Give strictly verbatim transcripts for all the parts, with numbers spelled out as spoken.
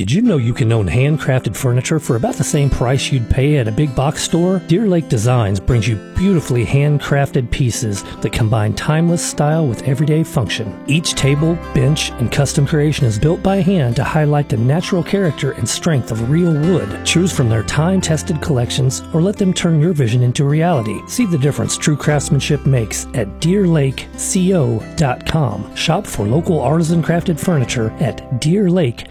Did you know you can own handcrafted furniture for about the same price you'd pay at a big box store? Deer Lake Designs brings you beautifully handcrafted pieces that combine timeless style with everyday function. Each table, bench, and custom creation is built by hand to highlight the natural character and strength of real wood. Choose from their time-tested collections or let them turn your vision into reality. See the difference true craftsmanship makes at deer lake co dot com. Shop for local artisan crafted furniture at deer lake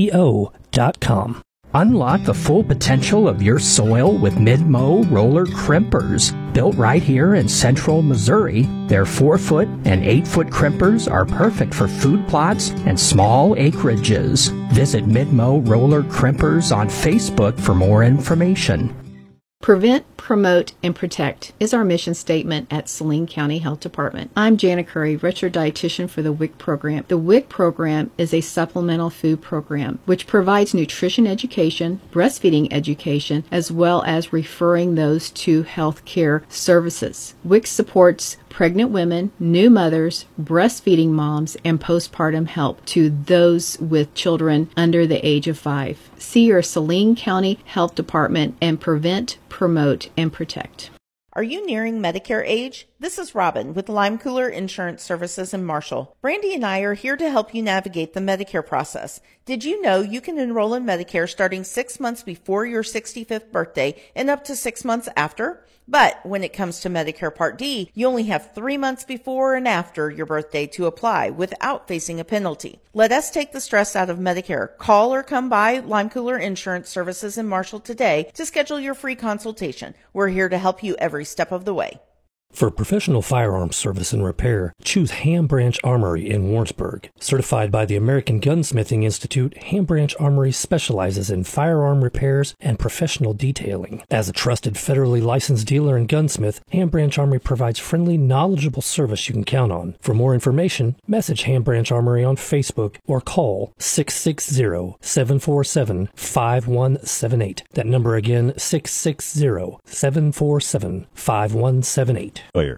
co dot com. Unlock the full potential of your soil with Mid-Mow roller crimpers. Built right here in central Missouri, their four foot and eight foot crimpers are perfect for food plots and small acreages. Visit Mid-Mow roller crimpers on Facebook for more information. Prevent, promote, and protect is our mission statement at Saline County Health Department. I'm Jana Curry, retro dietitian for the W I C program. The W I C program is a supplemental food program which provides nutrition education, breastfeeding education, as well as referring those to health care services. W I C supports pregnant women, new mothers, breastfeeding moms, and postpartum help to those with children under the age of five. See your Saline County Health Department and prevent, promote, and protect. Are you nearing Medicare age? This is Robin with Lime Cooler Insurance Services in Marshall. Brandy and I are here to help you navigate the Medicare process. Did you know you can enroll in Medicare starting six months before your sixty-fifth birthday and up to six months after? But when it comes to Medicare Part D, you only have three months before and after your birthday to apply without facing a penalty. Let us take the stress out of Medicare. Call or come by Lime Cooler Insurance Services in Marshall today to schedule your free consultation. We're here to help you every step of the way. For professional firearms service and repair, choose Ham Branch Armory in Warrensburg. Certified by the American Gunsmithing Institute, Ham Branch Armory specializes in firearm repairs and professional detailing. As a trusted federally licensed dealer and gunsmith, Ham Branch Armory provides friendly, knowledgeable service you can count on. For more information, message Ham Branch Armory on Facebook or call six six zero, seven four seven, five one seven eight. That number again, six six zero, seven four seven, five one seven eight. Player.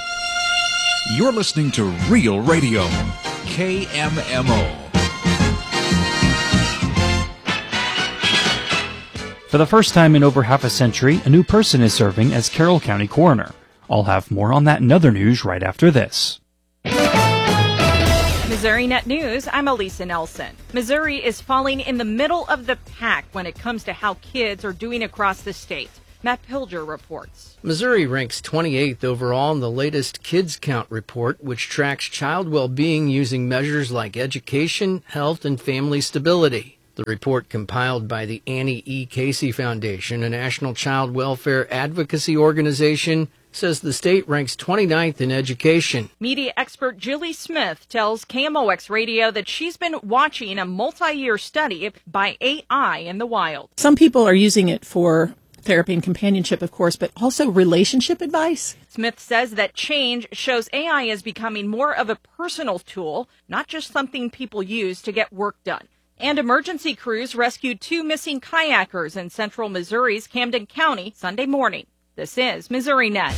You're listening to Real Radio, K M M O. For the first time in over half a century, a new person is serving as Carroll County Coroner. I'll have more on that and other news right after this. Missouri Net News, I'm Elisa Nelson. Missouri is falling in the middle of the pack when it comes to how kids are doing across the state. Matt Pilger reports. Missouri ranks twenty-eighth overall in the latest Kids Count report, which tracks child well-being using measures like education, health, and family stability. The report, compiled by the Annie E. Casey Foundation, a national child welfare advocacy organization, says the state ranks twenty-ninth in education. Media expert Julie Smith tells K M O X Radio that she's been watching a multi-year study by A I in the wild. Some people are using it for therapy and companionship, of course, but also relationship advice. Smith says that change shows A I is becoming more of a personal tool, not just something people use to get work done. And emergency crews rescued two missing kayakers in central Missouri's Camden County Sunday morning. This is Missouri Net.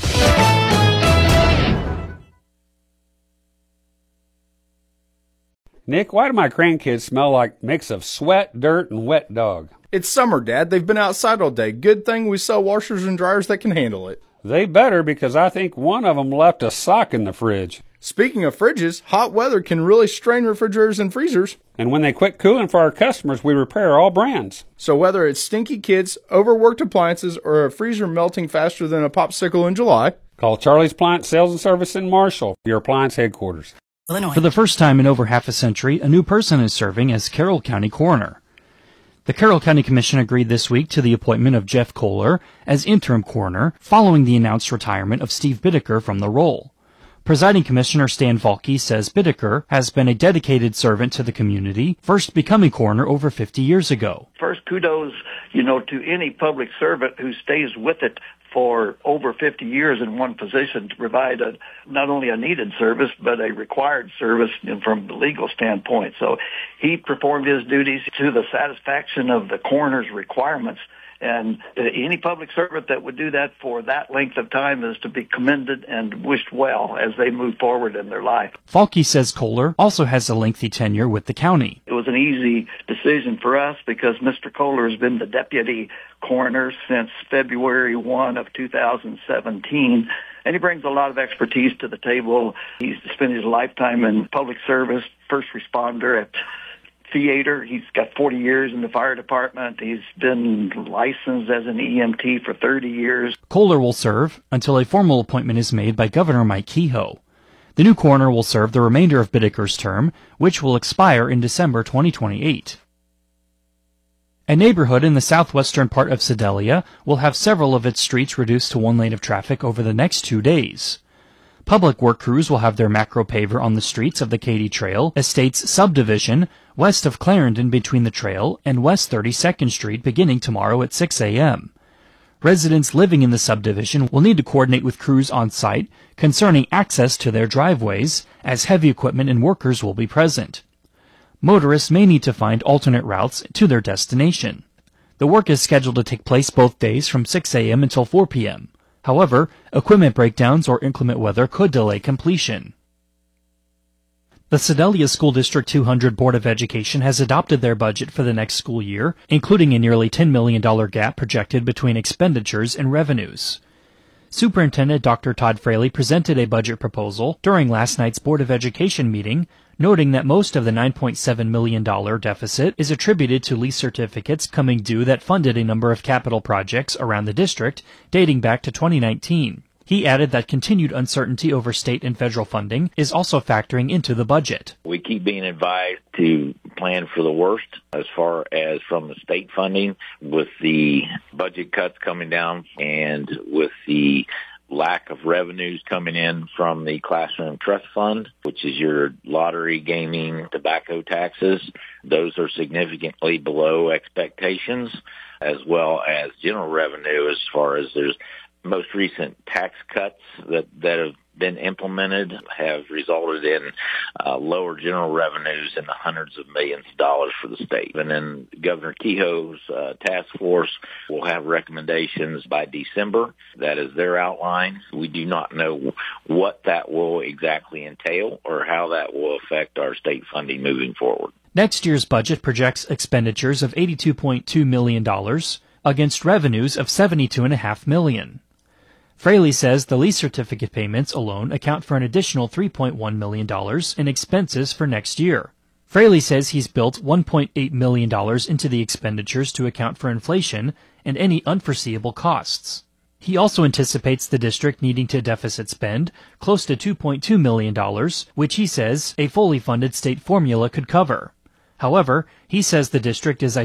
Nick, why do my grandkids smell like a mix of sweat, dirt, and wet dog? It's summer, Dad. They've been outside all day. Good thing we sell washers and dryers that can handle it. They better, because I think one of them left a sock in the fridge. Speaking of fridges, hot weather can really strain refrigerators and freezers. And when they quit cooling for our customers, we repair all brands. So whether it's stinky kids, overworked appliances, or a freezer melting faster than a popsicle in July, call Charlie's Appliance Sales and Service in Marshall, your appliance headquarters. Illinois. For the first time in over half a century, a new person is serving as Carroll County Coroner. The Carroll County Commission agreed this week to the appointment of Jeff Kohler as interim coroner following the announced retirement of Steve Bittaker from the role. Presiding Commissioner Stan Falke says Bittaker has been a dedicated servant to the community, first becoming coroner over fifty years ago. First, kudos, you know, to any public servant who stays with it for over fifty years in one position to provide a, not only a needed service, but a required service from the legal standpoint. So he performed his duties to the satisfaction of the coroner's requirements. And any public servant that would do that for that length of time is to be commended and wished well as they move forward in their life. Falke says Kohler also has a lengthy tenure with the county. It was an easy decision for us because Mister Kohler has been the deputy coroner since February first of two thousand seventeen. And he brings a lot of expertise to the table. He's spent his lifetime in public service, first responder at theater. He's got forty years in the fire department. He's been licensed as an E M T for thirty years. Kohler will serve until a formal appointment is made by Governor Mike Kehoe. The new coroner will serve the remainder of Bittaker's term, which will expire in December twenty twenty-eight. A neighborhood in the southwestern part of Sedalia will have several of its streets reduced to one lane of traffic over the next two days. Public work crews will have their macro paver on the streets of the Katy Trail Estates subdivision west of Clarendon between the trail and West thirty-second Street beginning tomorrow at six a.m. Residents living in the subdivision will need to coordinate with crews on site concerning access to their driveways, as heavy equipment and workers will be present. Motorists may need to find alternate routes to their destination. The work is scheduled to take place both days from six a.m. until four p.m. However, equipment breakdowns or inclement weather could delay completion. The Sedalia School District two hundred Board of Education has adopted their budget for the next school year, including a nearly ten million dollars gap projected between expenditures and revenues. Superintendent Doctor Todd Fraley presented a budget proposal during last night's Board of Education meeting, noting that most of the nine point seven million dollars deficit is attributed to lease certificates coming due that funded a number of capital projects around the district dating back to twenty nineteen. He added that continued uncertainty over state and federal funding is also factoring into the budget. We keep being advised to plan for the worst as far as from the state funding, with the budget cuts coming down and with the lack of revenues coming in from the Classroom Trust Fund, which is your lottery, gaming, tobacco taxes. Those are significantly below expectations, as well as general revenue as far as there's most recent tax cuts that, that have been implemented have resulted in uh, lower general revenues in the hundreds of millions of dollars for the state. And then Governor Kehoe's uh, task force will have recommendations by December. That is their outline. We do not know what that will exactly entail or how that will affect our state funding moving forward. Next year's budget projects expenditures of eighty-two point two million dollars against revenues of seventy-two point five million dollars. Fraley says the lease certificate payments alone account for an additional three point one million dollars in expenses for next year. Fraley says he's built one point eight million dollars into the expenditures to account for inflation and any unforeseeable costs. He also anticipates the district needing to deficit spend close to two point two million dollars, which he says a fully funded state formula could cover. However, he says the district is